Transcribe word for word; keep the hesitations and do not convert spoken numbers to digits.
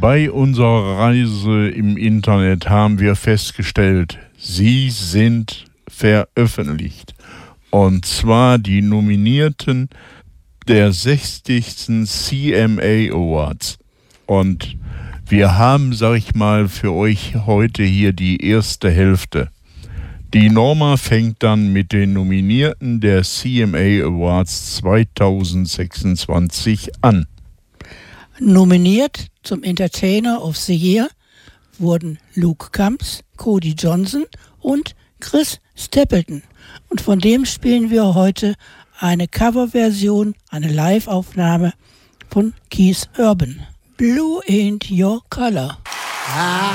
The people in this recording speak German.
Bei unserer Reise im Internet haben wir festgestellt, sie sind veröffentlicht. Und zwar die Nominierten der sechzigsten C M A Awards. Und wir haben, sag ich mal, für euch heute hier die erste Hälfte. Die Norma fängt dann mit den Nominierten der C M A Awards zweitausendsechsundzwanzig an. Nominiert zum Entertainer of the Year wurden Luke Combs, Cody Johnson und Chris Stapleton. Und von dem spielen wir heute eine Coverversion, eine Live-Aufnahme von Keith Urban. Blue ain't your color. Ah.